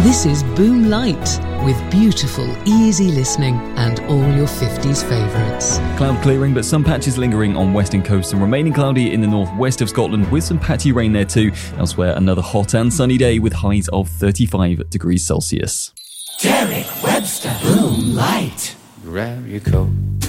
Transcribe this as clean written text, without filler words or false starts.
This is Boom Light, with beautiful, easy listening and all your 50s favourites. Cloud clearing, but some patches lingering on western coast and remaining cloudy in the northwest of Scotland with some patchy rain there too. Elsewhere, another hot and sunny day with highs of 35 degrees Celsius. Derek Webster, Boom Light. Grab your coat.